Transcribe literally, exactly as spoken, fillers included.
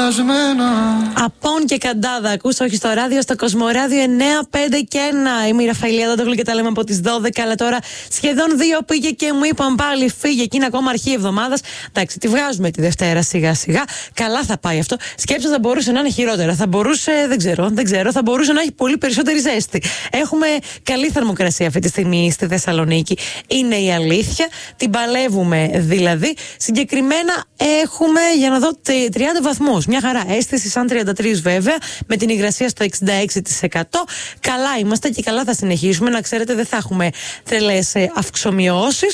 Απόν και Καντάδα, ακούς όχι στο ράδιο, στο Κοσμοράδιο εννιά πέντε και ένα. Είμαι η Ραφαηλία Δόντογλου και τα λέμε από τις δώδεκα. Αλλά τώρα σχεδόν δύο πήγε και μου είπαν πάλι φύγε. Και είναι ακόμα αρχή εβδομάδας. Εντάξει, τη βγάζουμε τη Δευτέρα σιγά σιγά. Καλά θα πάει αυτό. Σκέψτε, θα μπορούσε να είναι χειρότερα. Θα μπορούσε, δεν ξέρω, δεν ξέρω, θα μπορούσε να έχει πολύ περισσότερη ζέστη. Έχουμε καλή θερμοκρασία αυτή τη στιγμή στη Θεσσαλονίκη. Είναι η αλήθεια. Την παλεύουμε δηλαδή. Συγκεκριμένα έχουμε, για να δω, τριάντα βαθμούς. Μια χαρά. Αίσθηση σαν τριάντα τρία βέβαια. Με την υγρασία στο εξήντα έξι τοις εκατό. Καλά είμαστε και καλά θα συνεχίσουμε. Να ξέρετε, δεν θα έχουμε τρελές αυξομοιώσεις.